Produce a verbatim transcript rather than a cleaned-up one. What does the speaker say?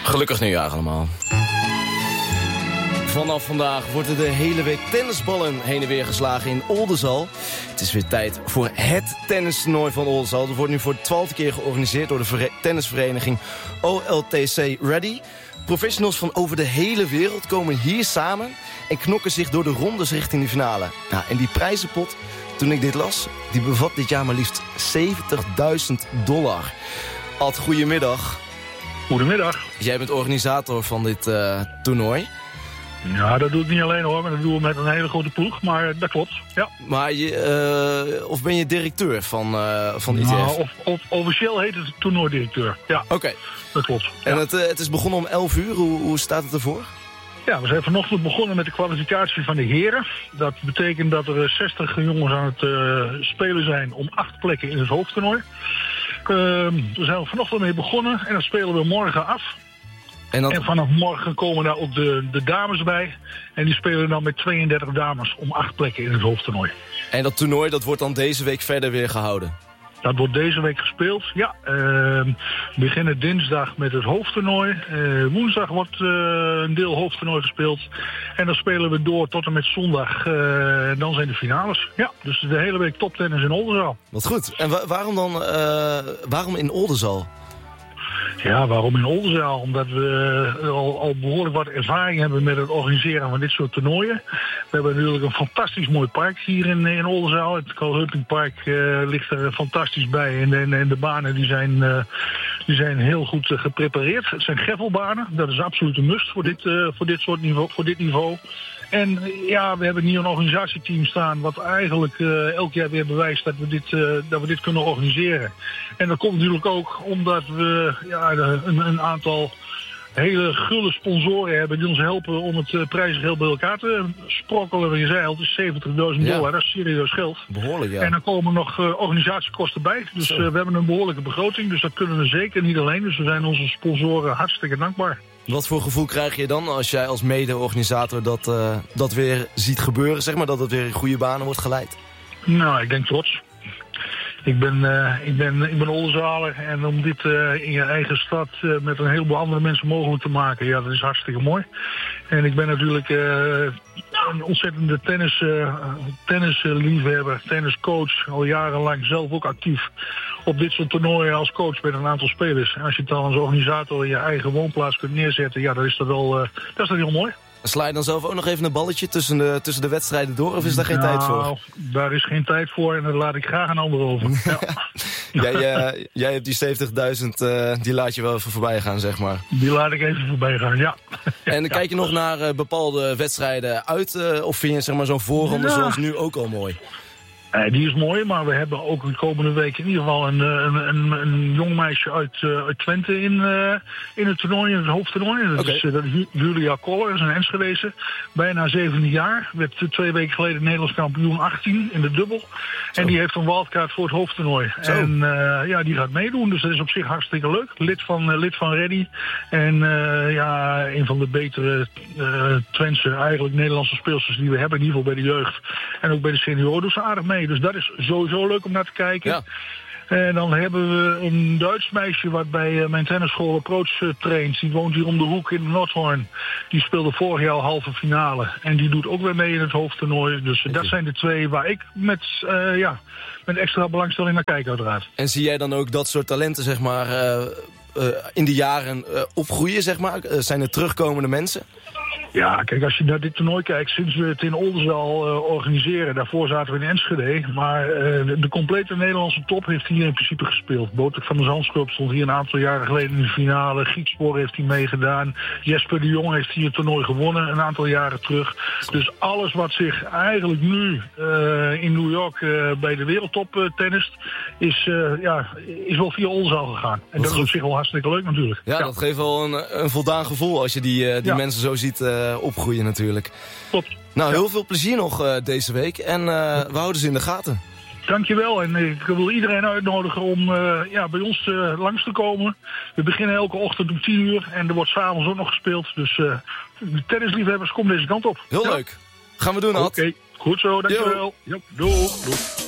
Gelukkig nieuwjaar allemaal. Vanaf vandaag worden de hele week tennisballen heen en weer geslagen in Oldenzaal. Het is weer tijd voor het tennistoernooi van Oldenzaal. Dat wordt nu voor de twaalfde keer georganiseerd door de tennisvereniging O L T C Ready. Professionals van over de hele wereld komen hier samen en knokken zich door de rondes richting de finale. Nou, en die prijzenpot, toen ik dit las, die bevat dit jaar maar liefst zeventigduizend dollar. Ad, goedemiddag. Goedemiddag. Jij bent organisator van dit uh, toernooi. Ja, dat doe ik niet alleen hoor, maar dat doen we met een hele grote ploeg, maar dat klopt, ja. Maar je, uh, of ben je directeur van, uh, van I T F? Nou, of, of, officieel heet het toernooidirecteur, ja. Oké. Okay. Dat klopt. En ja. het, uh, het is begonnen om elf uur, hoe, hoe staat het ervoor? Ja, we zijn vanochtend begonnen met de kwalificatie van de heren. Dat betekent dat er zestig jongens aan het uh, spelen zijn om acht plekken in het hoofdtoernooi. Uh, we zijn vanochtend mee begonnen en dat spelen we morgen af. En, dat... en vanaf morgen komen daar ook de, de dames bij. En die spelen dan met tweeëndertig dames om acht plekken in het hoofdtoernooi. En dat toernooi dat wordt dan deze week verder weer gehouden? Dat wordt deze week gespeeld, ja. Uh, we beginnen dinsdag met het hoofdtoernooi. Uh, woensdag wordt uh, een deel hoofdtoernooi gespeeld. En dan spelen we door tot en met zondag. Uh, dan zijn de finales. Ja, dus de hele week toptennis in Oldenzaal. Wat goed. En wa- waarom dan, uh, waarom in Oldenzaal? Ja, waarom in Oldenzaal? Omdat we al, al behoorlijk wat ervaring hebben met het organiseren van dit soort toernooien. We hebben natuurlijk een fantastisch mooi park hier in, in Oldenzaal. Het Carl Humping Park uh, ligt er fantastisch bij. En, en, en de banen die zijn, uh, die zijn heel goed uh, geprepareerd. Het zijn greffelbanen. Dat is absoluut een must voor dit, uh, voor dit soort niveau, voor dit niveau. En ja, we hebben hier een organisatieteam staan wat eigenlijk uh, elk jaar weer bewijst dat we, dit, uh, dat we dit kunnen organiseren. En dat komt natuurlijk ook omdat we ja, een, een aantal hele gulle sponsoren hebben die ons helpen om het uh, prijzengeld bij elkaar te sprokkelen. Je zei al, het is zeventigduizend dollar, ja. Dat is serieus geld. Behoorlijk, ja. En dan komen nog uh, organisatiekosten bij. Dus uh, we hebben een behoorlijke begroting, dus dat kunnen we zeker niet alleen. Dus we zijn onze sponsoren hartstikke dankbaar. Wat voor gevoel krijg je dan als jij als mede-organisator dat, uh, dat weer ziet gebeuren, zeg maar, dat het weer in goede banen wordt geleid? Nou, ik denk trots. Ik ben, uh, ik ben, ik ben Oldenzaler en om dit uh, in je eigen stad uh, met een heleboel andere mensen mogelijk te maken, ja, dat is hartstikke mooi. En ik ben natuurlijk uh, een ontzettende tennis, uh, tennisliefhebber, tenniscoach, al jarenlang zelf ook actief op dit soort toernooien als coach met een aantal spelers. En als je het dan als organisator in je eigen woonplaats kunt neerzetten, ja, dan is dat wel uh, dat is dat heel mooi. Sla je dan zelf ook nog even een balletje tussen de, tussen de wedstrijden door, of is daar geen nou, tijd voor? Daar is geen tijd voor en daar laat ik graag een ander over. Ja. jij, uh, jij hebt die zeventigduizend, uh, die laat je wel even voorbij gaan, zeg maar. Die laat ik even voorbij gaan, ja. En ja. Kijk je nog naar uh, bepaalde wedstrijden uit, uh, of vind je zeg maar, zo'n voorronde ja. zoals nu ook al mooi? Uh, die is mooi, maar we hebben ook de komende week in ieder geval een, een, een, een jong meisje uit, uh, uit Twente in, uh, in het toernooi, in het hoofdtoernooi. Dat okay. is, uh, dat is Julia Koller, dat is een Enschedeese. Bijna zeventien jaar. Werd twee weken geleden Nederlands kampioen achttien in de dubbel. Zo. En die heeft een wildcard voor het hoofdtoernooi. Zo. En uh, ja, die gaat meedoen, dus dat is op zich hartstikke leuk. Lid van, uh, lid van Ready. En uh, ja, een van de betere uh, Twentse, eigenlijk Nederlandse speelsters die we hebben. In ieder geval bij de jeugd. En ook bij de senioren doen ze aardig mee. Dus dat is sowieso leuk om naar te kijken. Ja. En dan hebben we een Duits meisje wat bij uh, mijn tennisschool Approach uh, traint. Die woont hier om de hoek in Noordhoorn. Die speelde vorig jaar halve finale. En die doet ook weer mee in het hoofdtoernooi. Dus uh, dat zijn de twee waar ik met, uh, ja, met extra belangstelling naar kijk uiteraard. En zie jij dan ook dat soort talenten zeg maar, uh, uh, in de jaren uh, opgroeien? Zeg maar? Uh, zijn er terugkomende mensen? Ja, kijk, als je naar dit toernooi kijkt, sinds we het in Oldenzaal uh, organiseren, daarvoor zaten we in Enschede, maar uh, de, de complete Nederlandse top heeft hier in principe gespeeld. Botek van der Zandschulp stond hier een aantal jaren geleden in de finale, Gietspoor heeft hier meegedaan, Jesper de Jong heeft hier het toernooi gewonnen een aantal jaren terug. Dus alles wat zich eigenlijk nu uh, in New York uh, bij de wereldtop uh, tennist, is, uh, ja, is wel via Oldenzaal gegaan. En dat is op zich wel hartstikke leuk natuurlijk. Ja, ja. Dat geeft wel een, een voldaan gevoel als je die, uh, die ja. mensen zo ziet uh, opgroeien natuurlijk. Klopt. Nou, ja. heel veel plezier nog uh, deze week. En uh, we houden ze in de gaten. Dankjewel. En ik wil iedereen uitnodigen om uh, ja, bij ons uh, langs te komen. We beginnen elke ochtend om tien uur. En er wordt s'avonds ook nog gespeeld. Dus uh, de tennisliefhebbers, kom deze kant op. Heel ja. leuk. Gaan we doen, Ad. Oké, okay. Goed zo. Dankjewel. Ja, doeg. Doeg.